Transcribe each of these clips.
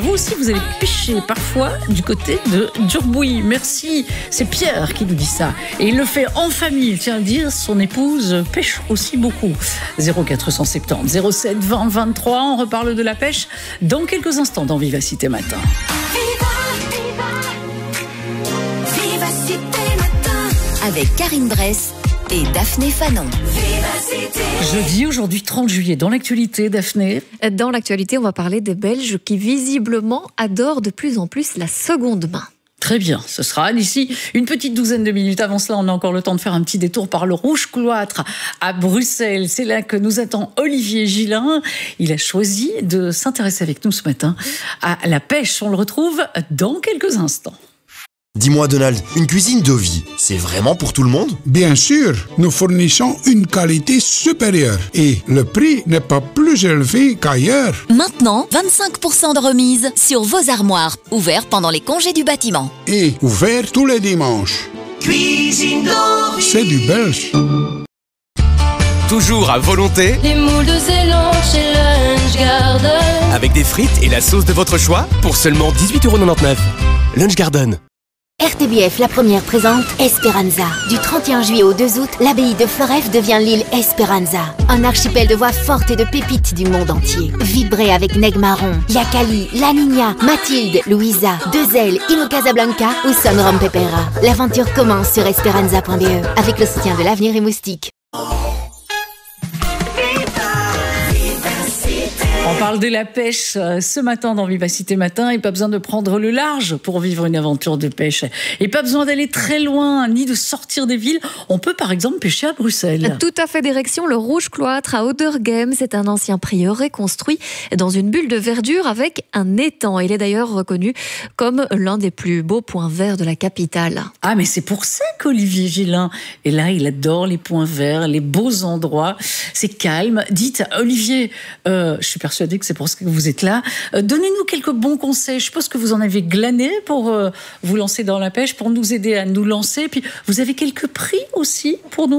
vous aussi, vous allez pêcher parfois du côté de Durbouy. Merci, c'est Pierre qui nous dit ça. Et il le fait en famille, tiens à dire, son épouse pêche aussi beaucoup. 0470 07 20 23, on reparle de la pêche dans quelques instants dans Vivacité Matin. Avec Karine Bress et Daphné Fanon. Jeudi, aujourd'hui 30 juillet, dans l'actualité, Daphné. Dans l'actualité, on va parler des Belges qui visiblement adorent de plus en plus la seconde main. Très bien, ce sera d'ici une petite douzaine de minutes. Avant cela, on a encore le temps de faire un petit détour par le Rouge Cloître à Bruxelles. C'est là que nous attend Olivier Gillin. Il a choisi de s'intéresser avec nous ce matin à la pêche. On le retrouve dans quelques instants. Dis-moi Donald, une cuisine de vie, c'est vraiment pour tout le monde ? Bien sûr, nous fournissons une qualité supérieure et le prix n'est pas plus élevé qu'ailleurs. Maintenant, 25% de remise sur vos armoires, ouvert pendant les congés du bâtiment. Et ouvert tous les dimanches. Cuisine de vie. C'est du belge. Toujours à volonté, les moules de Zélande chez Lunch Garden. avec des frites et la sauce de votre choix pour seulement 18,99 €. Lunch Garden. RTBF, la première présente Esperanza. Du 31 juillet au 2 août, l'abbaye de Floreffe devient l'île Esperanza. Un archipel de voix fortes et de pépites du monde entier. Vibrez avec Neg Marron, Yakali, La Niña, Mathilde, Louisa, Deux-Ailes, Ilo Casablanca ou Son Rompepera. L'aventure commence sur esperanza.be avec le soutien de l'Avenir et Moustique. On parle de la pêche ce matin dans Vivacité Matin, et pas besoin de prendre le large pour vivre une aventure de pêche. Et pas besoin d'aller très loin, ni de sortir des villes. On peut par exemple pêcher à Bruxelles. Tout à fait, direction le Rouge Cloître à Oudergem. C'est un ancien prieuré construit dans une bulle de verdure avec un étang. Il est d'ailleurs reconnu comme l'un des plus beaux points verts de la capitale. Ah, mais c'est pour ça qu'Olivier Gillin est là. Il adore les points verts, les beaux endroits. C'est calme. Dites, Olivier, je suis persuadée que c'est pour ça que vous êtes là. Donnez-nous quelques bons conseils. Je suppose que vous en avez glané pour vous lancer dans la pêche, pour nous aider à nous lancer. Puis vous avez quelques prix aussi pour nous ?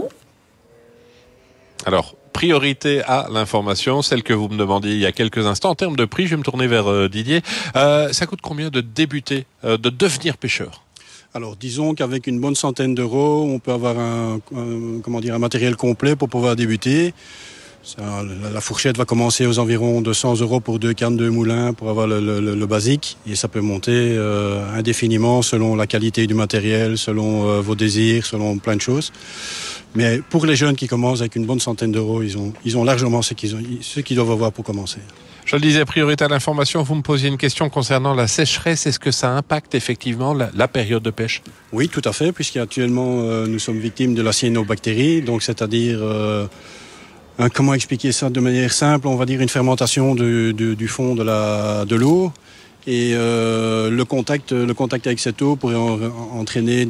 Alors, priorité à l'information, celle que vous me demandiez il y a quelques instants. En termes de prix, je vais me tourner vers Didier. Ça coûte combien de débuter, de devenir pêcheur ? Alors, disons qu'avec une bonne centaine d'euros, on peut avoir un matériel complet pour pouvoir débuter. La fourchette va commencer aux environs de 100 € pour 2 cannes de moulin pour avoir le basique, et ça peut monter indéfiniment selon la qualité du matériel, selon vos désirs, selon plein de choses. Mais pour les jeunes qui commencent avec une bonne centaine d'euros, ils ont largement ce qu'ils doivent avoir pour commencer. Je le disais, priorité à l'information. Vous me posiez une question concernant la sécheresse. Est-ce que ça impacte effectivement la période de pêche ? Oui, tout à fait, puisqu'actuellement nous sommes victimes de la cyanobactérie, donc c'est-à-dire comment expliquer ça de manière simple ? On va dire une fermentation du fond de l'eau. Et le contact avec cette eau pourrait entraîner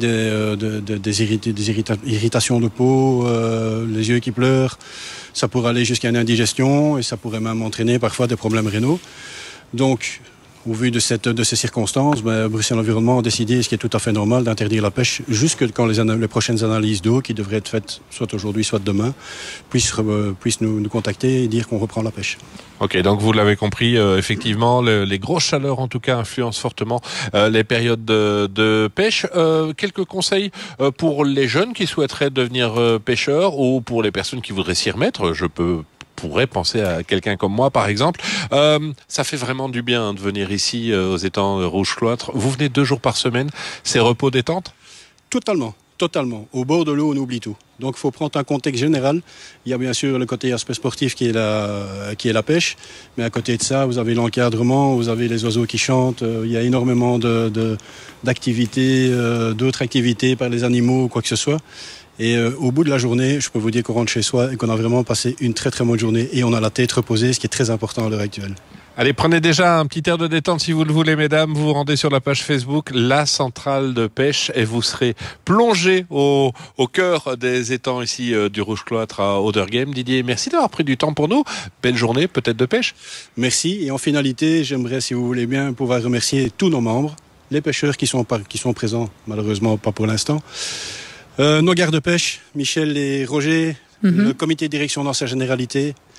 des irritations de peau, les yeux qui pleurent. Ça pourrait aller jusqu'à une indigestion et ça pourrait même entraîner parfois des problèmes rénaux. Donc, au vu de ces circonstances, Bruxelles Environnement a décidé, ce qui est tout à fait normal, d'interdire la pêche jusque quand les prochaines analyses d'eau, qui devraient être faites soit aujourd'hui, soit demain, puissent nous contacter et dire qu'on reprend la pêche. Ok, donc vous l'avez compris, effectivement, les grosses chaleurs en tout cas influencent fortement les périodes de pêche. Quelques conseils pour les jeunes qui souhaiteraient devenir pêcheurs ou pour les personnes qui voudraient s'y remettre. Pourrais penser à quelqu'un comme moi, par exemple. Ça fait vraiment du bien de venir ici aux étangs Rouge Cloître. Vous venez 2 jours par semaine. C'est repos détente ? Totalement. Au bord de l'eau, on oublie tout. Donc, il faut prendre un contexte général. Il y a bien sûr le côté aspect sportif qui est la pêche. Mais à côté de ça, vous avez l'encadrement, vous avez les oiseaux qui chantent. Il y a énormément d'activités, d'autres activités par les animaux ou quoi que ce soit. Et au bout de la journée, je peux vous dire qu'on rentre chez soi et qu'on a vraiment passé une très très bonne journée et on a la tête reposée, ce qui est très important à l'heure actuelle. Allez, prenez déjà un petit air de détente si vous le voulez, mesdames. Vous vous rendez sur la page Facebook La Centrale de Pêche et vous serez plongé au cœur des étangs ici du Rouge Cloître à Oudergem. Didier, merci d'avoir pris du temps pour nous. Belle journée, peut-être de pêche. Merci. Et en finalité, j'aimerais, si vous voulez bien, pouvoir remercier tous nos membres, les pêcheurs qui sont présents, malheureusement pas pour l'instant. Nos gardes-pêche, Michel et Roger, le comité de direction dans sa généralité,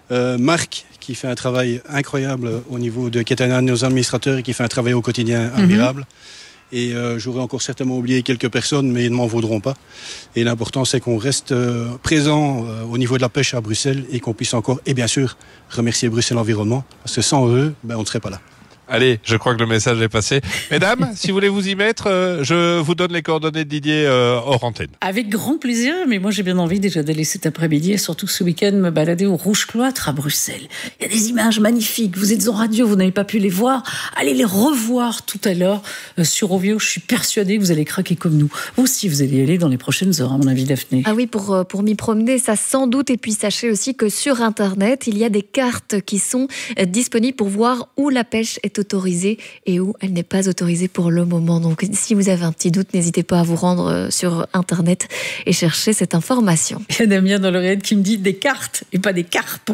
Marc, qui fait un travail incroyable au niveau qui est un de nos administrateurs et qui fait un travail au quotidien admirable. Et j'aurais encore certainement oublié quelques personnes, mais ils ne m'en vaudront pas. Et l'important, c'est qu'on reste présent au niveau de la pêche à Bruxelles et qu'on puisse encore, et bien sûr, remercier Bruxelles Environnement, parce que sans eux, on ne serait pas là. Allez, je crois que le message est passé. Mesdames, si vous voulez vous y mettre, je vous donne les coordonnées de Didier hors antenne. Avec grand plaisir, mais moi j'ai bien envie déjà d'aller cet après-midi et surtout ce week-end me balader au Rouge Cloître à Bruxelles. Il y a des images magnifiques, vous êtes en radio, vous n'avez pas pu les voir. Allez les revoir tout à l'heure sur Ovio, je suis persuadée que vous allez craquer comme nous. Vous aussi, vous allez y aller dans les prochaines heures, à mon avis, Daphné. Ah oui, pour m'y promener, ça sans doute. Et puis sachez aussi que sur Internet, il y a des cartes qui sont disponibles pour voir où la pêche est autorisée et où elle n'est pas autorisée pour le moment. Donc si vous avez un petit doute, n'hésitez pas à vous rendre sur Internet et chercher cette information. Il y a Damien dans l'oreillette qui me dit des cartes et pas des carpes.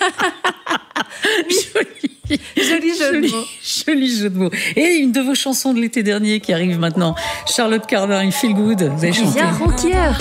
Joli jeu de mots. Et une de vos chansons de l'été dernier qui arrive maintenant, Charlotte Cardin, Feel Good. Vous avez chanté. Viens, Ronquière.